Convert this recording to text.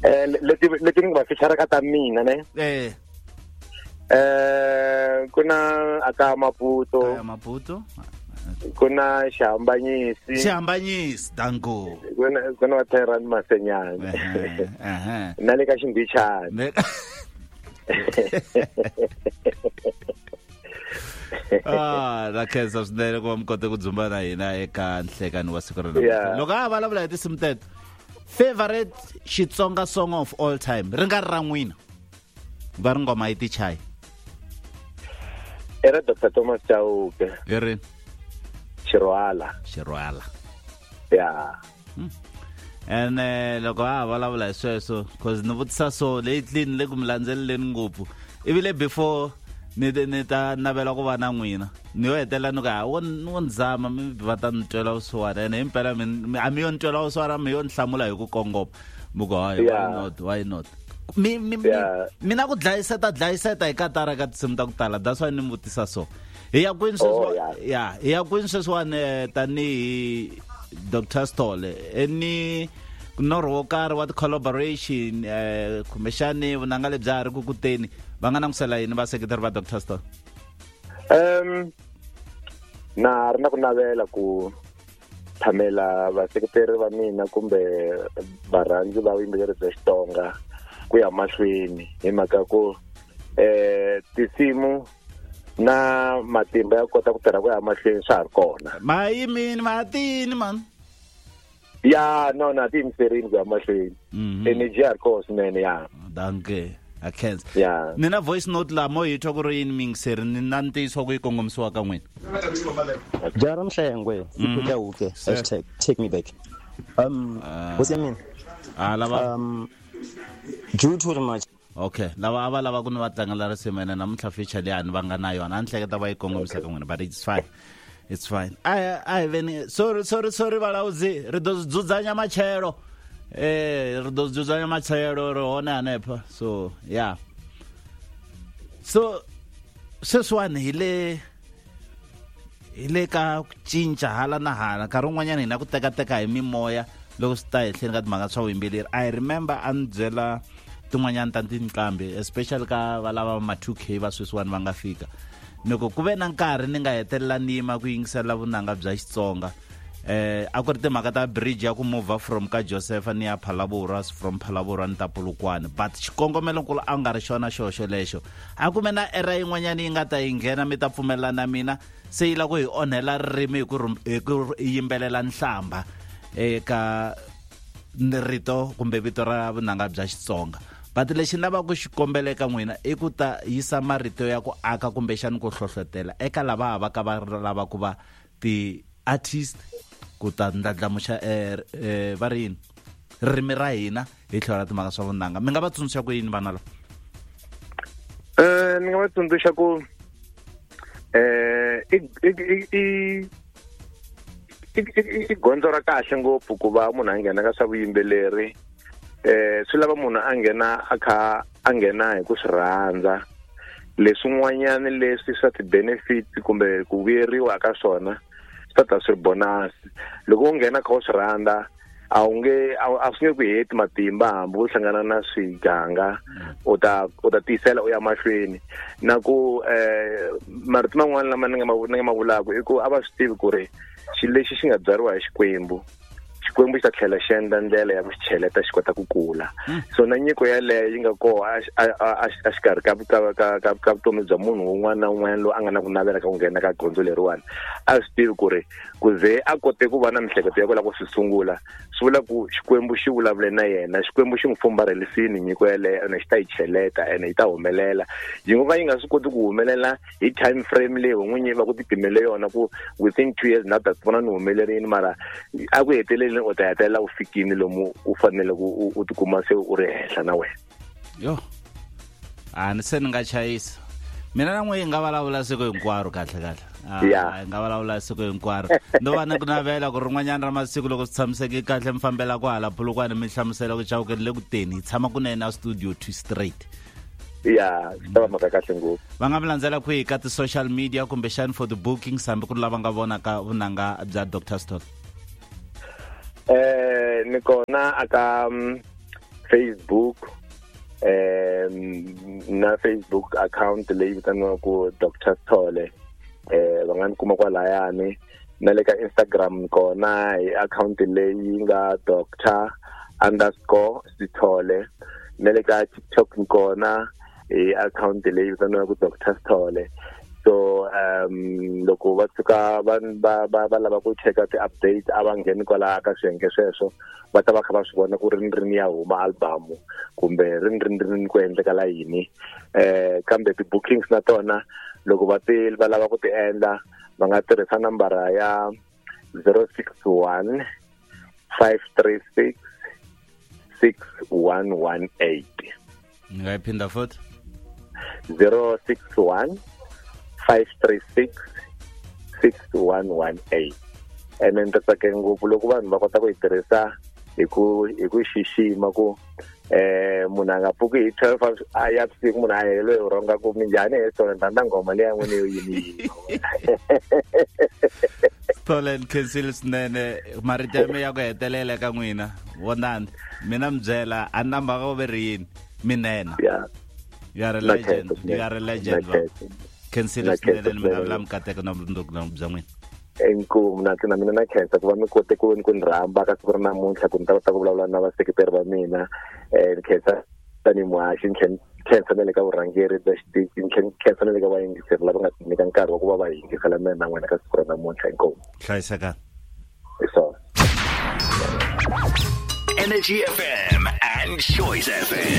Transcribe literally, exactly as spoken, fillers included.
eh leti leti ni va fixara ka ta mina ne eh eh kuna aka Maputo aya Maputo kuna Xihambanyisi Xihambanyisi dango kuna kuna Waterani Masenyana eh eh na le ka Ximbichana ah la khensa swinene ku va mi kote ku dzumba na hina eka nhlekani wa siku ra namuntlha loko a vulavula hi tinsimu teto favorite Xitsonga song of all time ri nga ri ra n'wina va ri ngoma yi ti chayi era Doctor Thomas Chauke i ri Xirwala Xirwala ya and eh loko a vulavula hi sweswo cause ni vutisa so lately ni le ku mi landzeleleni ngopfu ivile before ni ni ta navela ku va na n'wina ni yo hetelela ni ku ha wo ni zama mi va ta ni twela vusiwana ene himpela a mi yo ni twela vusiwana mi yo ni hlamula hi ku kongopa mi ku hayi why not why not mi mi mina ku dlayiseta dlayiseta hi katara ka tinsimu ta ku tala that's why ni mi vutisa so hi ya kwini sweswiwa ya hi ya kwini sweswiwani tanihi Doctor Stole any norho wo karhi wa collaboration eh kumbexani vunanga lebyi ha ri ku kuteni va nga langutisela yini vaseketeri va Doctor Stole um na ri na ku navela ku phamela vaseketeri va mina kumbe varhandzi va vuyimbeleri bya Xitsonga ku ya mahlweni hi mhaka ku eh tinsimu na matimba ya kota ku tirha ku ya mahlweni swa ha ri kona ma yimini ma tini man ya no na ti mserini ku ya mahlweni energy ya ri kona swinene ya danke a khensa ya ni na voice note la mo hi twa ku ri yini mingiseri ni na ntiyiso ku yi kongomisiwa ka n'wina Jara Mhlengwe sikuya uke hashtag take me back um what's it mean ah lava um due to the much okay lava ava lava ku ni va tlangela risimu ene namuntlha feature liyani va nga na yona a ni hleketa va yi kongomisa ka n'wina but it's fine it's fine a a veni sorry sorry sorry valawuzi ri do dzudzanya machelo eh ri do dzudzanya machelo ri hona hanepa so yeah so sweswiwani hi le hi le ka ku cinca hala na hala nkarhi wun'wanyana hi na ku tekateka hi mimoya loko swi ta ehleni ka timhaka swa vuyimbeleri I remember a ni byela tin'wanyana ta tinqambi especially ka valava ma two K va sweswiwani va nga fika loko ku ve na nkarhi ni nga hetelela nima ku yingisela vunanga bya Xitsonga eh a ku ri timhaka ta bridge ya ku move from ka Joseph ni ya Phalaborwa from Phalaborwa ni ta Polokwane but xikongomelo nkulu a nga ri xona xoxo lexo a ku me na era yin'wanyana yi nga ta yi nghena mi ta pfumelana mina se yi la ku hi onhela ririmi hi ku yimbelela nhlamba eka rito kumbe vito ra vunanga bya Xitsonga but lexi lava ku xikombela eka n'wina i ku ta yisa marito ya ku aka kumbe xani ku hlohlotela eka lava va ka va lava ku va ti artist ku ta ndlandlamuxa eh va rini ririmi ra hina hi tlhelo ra timhaka swa vunanga mi nga va tsundzuxa ku yini vana lava eh ni nga va tsundzuxa ku eh i i i gondzo ra kahle ngopfu ku va munhu a nghena ka swa vuyimbeleri eh swi lava munhu a nghena a kha a nghena hi ku swi rhandza leswin'wanyana leswi swa ti-benefit kumbe ku vuyeriwa ka swona swi ta swi bonus loko u nghena kha u swi rhandza a wu nge a swi nge ku heti matimba hambi u hlangana na swiganga u ta u ta tisela u ya mahlweni na ku eh marito man'wana lama ni nga ni nga ma vulaka i ku a va swi tivi ku ri xi lexi xi nga byariwa hi Xikwembu Xikwembu xi ta tlhela xi endla ndlela ya ku xi cheleta xi kota ku kula so na nyiko yaleyo yi nga koha a xikarhi ka ka ka ka vutomi bya munhu wun'wana na wun'wana loyi a nga na ku navela ka ku nghena ka gondzo leriwani a swi tivi ku ri ku ze a kote ku va na mihleketo ya ku lava ku swi sungula swi vula ku Xikwembu xi vulavule na yena Xikwembu xi n'wi fumbarelisini nyiko yaleyo ene xi ta yi cheleta ene yi ta humelela yi ngo va yi nga swi koti ku humelela hi time frame leyi n'winyi va ku tipimele yona ku within two years na ta vona ni humelerini mara a ku hetelele o ta hetelela u fikini lomu u fanele ku u tikuma se u ri henhla na wena yo a ni se ni nga chayisa mina na n'we hi nga vulavula siku hinkwaro kahle kahle hi nga vulavula siku hinkwaro no va na ku navela ku rin'wanyana ra masiku loko swi tshamiseke kahle mi fambela ku hala Polokwane mi hlamusela ku Chauke le ku teni hi tshama kunene a studio two straight ya swi ta va mhaka kahle ngopfu va nga mi landzela kwihi ka ti-social media kumbe xani for the bookings hambi ku ri lava nga vona ka vunanga bya Doctor Stole eh ni kona aka Facebook um na Facebook account leyi vitaniwaku Doctor Sithole eh va nga ni kuma kwalayani na le ka Instagram kona hi account leyi nga Doctor underscore Sithole na le ka TikTok kona hi account leyi vitaniwaku Doctor Sithole. So um loko va tshuka va va va lava ku cheka ti-update a va ngheni kwala ka swiyenge sweswo va ta va kha va swi vona ku ri ri ya huma album kumbe ri ri ri ku endlekala yini eh kambe ti-bookings na tona loko va ti va lava ku ti endla va nga tirhisa nambara ya zero six one five three six six one one eight. Ngayiphinda futhi zero six one five three six six one one eight. And then tsake ngopfu loko vanhu va kota ku yi tirhisa hi ku hi ku xixima ku eh munhu a nga pfuki hi twelve a ya siku munhu a helwe hi ronga ku minjhani hi tona ndanda ngoma leyi n'wini yo yini. Sithole Khensile swinene marito ya me ya ku hetelela ka n'wina wonani mina mbyela a namba ka veri yini minena. Yeah. You are a legend. You are a legend. Khensile swinene ni mina vula mikateko na vunduku na bya n'wina. Inkomu na tina mina na khensa ku va mi kote ku ku ni rhamba ka siku ri namuntlha ku ni ta kota ku vulavula na vaseketeri va mina ni khensa tani muhaxi ni khensa na le ka vurhangeri bya xitichi ni khensa na le ka vayingiseri lava nga nyika nkarhi wa ku va va yingisela mina na n'wina ka siku ri namuntlha. Inkomu hlayiseka. Hi swona. Energy F M and Choice F M.